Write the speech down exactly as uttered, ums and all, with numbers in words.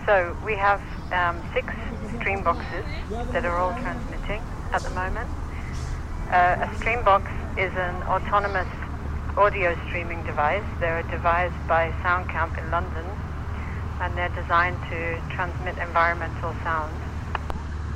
So we have um, six stream boxes that are all transmitting at the moment. Uh, a stream box is an autonomous audio streaming device. They're devised by Soundcamp in London, and they're designed to transmit environmental sounds.